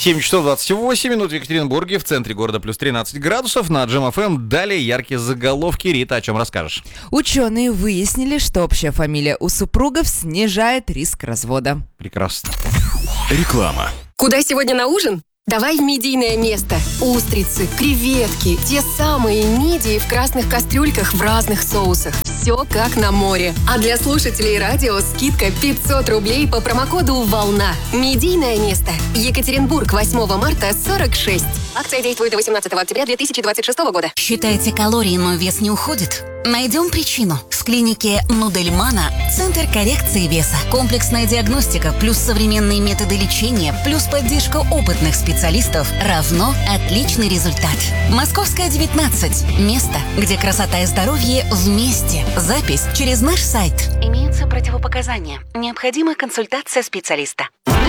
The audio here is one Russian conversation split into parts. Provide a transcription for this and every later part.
7 часов 28 минут в Екатеринбурге, в центре города плюс 13 градусов. На Джем ФМ далее яркие заголовки. Рита, о чем расскажешь? Ученые выяснили, что общая фамилия у супругов снижает риск развода. Прекрасно. Реклама. Куда сегодня на ужин? Давай в медийное место. Устрицы, креветки, те самые мидии в красных кастрюльках в разных соусах. Все как на море. А для слушателей радио скидка 500 рублей по промокоду «Волна». Медийное место. Екатеринбург, 8 марта, 46. Акция действует до 18 октября 2026 года. Считаете калории, но вес не уходит? Найдем причину. В клинике Нудельмана Центр коррекции веса. Комплексная диагностика плюс современные методы лечения плюс поддержка опытных специалистов равно отличный результат. Московская, 19. Место, где красота и здоровье вместе. Запись через наш сайт. Имеются противопоказания. Необходима консультация специалиста.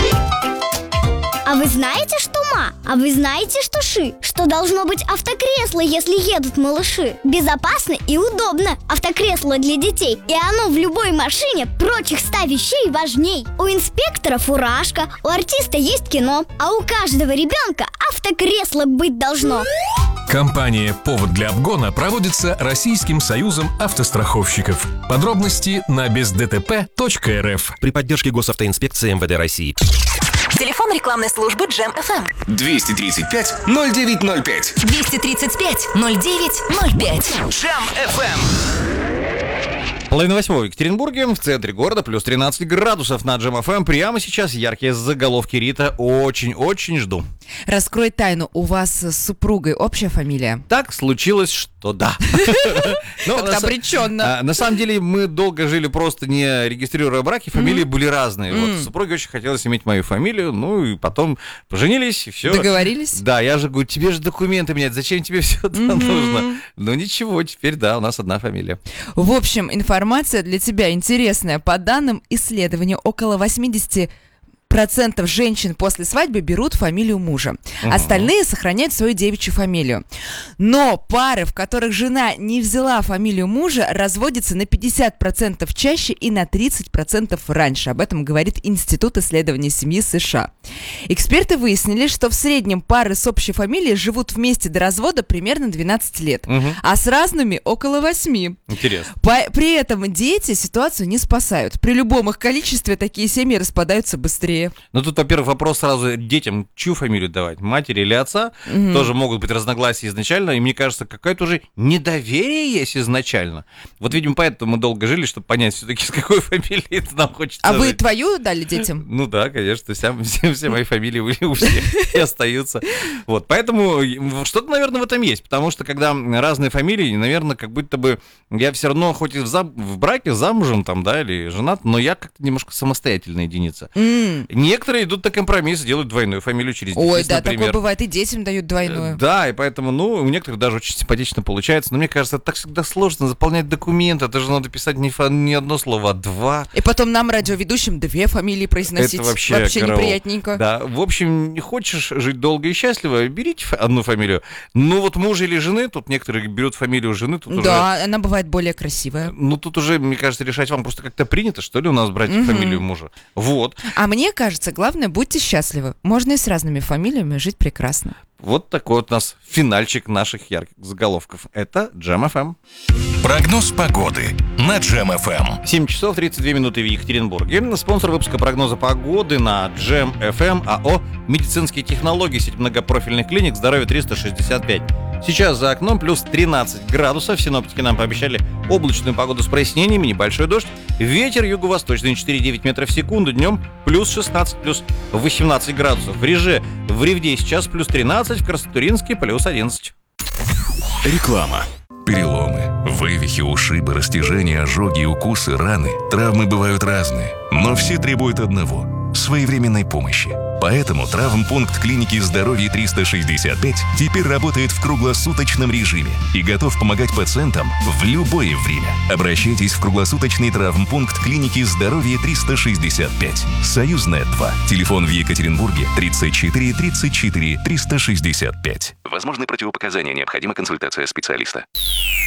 А вы знаете, что ма? А вы знаете, что ши? Что должно быть автокресло, если едут малыши? Безопасно и удобно. Автокресло для детей. И оно в любой машине прочих 100 вещей важней. У инспектора фуражка, у артиста есть кино, а у каждого ребенка автокресло быть должно. Компания «Повод для обгона» проводится Российским союзом автостраховщиков. Подробности на бездтп.рф. При поддержке Госавтоинспекции МВД России. Телефон рекламной службы Джем ФМ. 235-0905. 235-0905. Джем ФМ. Половина восьмого в Екатеринбурге, в центре города, плюс 13 градусов на Джем ФМ. Прямо сейчас яркие заголовки. Рита, очень-очень жду. Раскрой тайну, у вас с супругой общая фамилия? Так случилось, что да. Как-то обреченно. На самом деле мы долго жили просто не регистрируя браки, фамилии были разные. Вот супруге очень хотелось иметь мою фамилию, ну и потом поженились, и все. Договорились? Да, я же говорю, тебе же документы менять, зачем тебе все это нужно? Ну ничего, теперь да, у нас одна фамилия. В общем, информация для тебя интересная. По данным исследования, около 80% женщин после свадьбы берут фамилию мужа. Остальные сохраняют свою девичью фамилию. Но пары, в которых жена не взяла фамилию мужа, разводятся на 50% чаще и на 30% раньше. Об этом говорит Институт исследований семьи США. Эксперты выяснили, что в среднем пары с общей фамилией живут вместе до развода примерно 12 лет, а с разными около 8. Интересно. При этом дети ситуацию не спасают. При любом их количестве такие семьи распадаются быстрее. Ну, тут, во-первых, вопрос сразу детям, чью фамилию давать, матери или отца. Тоже могут быть разногласия изначально, и мне кажется, какое-то уже недоверие есть изначально. Вот, видимо, поэтому мы долго жили, чтобы понять все-таки, с какой фамилией нам хочется А жить. вы твою дали детям? Ну да, конечно, все мои фамилии у всех и остаются. Вот, поэтому что-то, наверное, в этом есть, потому что, когда разные фамилии, наверное, как будто бы я все равно, хоть и в браке, замужем там, да, или женат, но я как-то немножко самостоятельная единица. Некоторые идут на компромисс, делают двойную фамилию через дефис, Ой, да, например. такое бывает, и детям дают двойную. Да, и поэтому, ну, у некоторых даже очень симпатично получается, но мне кажется, это так всегда сложно заполнять документы, это же надо писать не одно слово, а два. И потом нам, радиоведущим, 2 фамилии произносить. Это вообще неприятненько. Да, в общем, не хочешь жить долго и счастливо, берите одну фамилию. Ну, вот мужа или жены, тут некоторые берут фамилию жены, тут уже... Да, она бывает более красивая. Ну, тут уже, мне кажется, решать вам просто как-то принято, что ли, у нас брать фамилию мужа. Вот. А мне кажется, главное, будьте счастливы. Можно и с разными фамилиями жить прекрасно. Вот такой вот у нас финальчик наших ярких заголовков. Это Джем ФМ. Прогноз погоды на Джем ФМ. 7 часов 32 минуты в Екатеринбурге. Спонсор выпуска прогноза погоды на Джем ФМ АО «Медицинские технологии», сеть многопрофильных клиник «Здоровье 365». Сейчас за окном плюс 13 градусов. Синоптики нам пообещали облачную погоду с прояснениями, небольшой дождь. Ветер юго-восточный 4,9 метров в секунду. Днем плюс 16, плюс 18 градусов. В Реже, в Ревде сейчас плюс 13, в Краснотуринске плюс 11. Реклама. Переломы, вывихи, ушибы, растяжения, ожоги, укусы, раны. Травмы бывают разные, но все требуют одного – своевременной помощи. Поэтому травмпункт клиники «Здоровье 365» теперь работает в круглосуточном режиме и готов помогать пациентам в любое время. Обращайтесь в круглосуточный травмпункт клиники «Здоровье 365». Союзная 2. Телефон в Екатеринбурге 34 34 365. Возможны противопоказания, необходима консультация специалиста.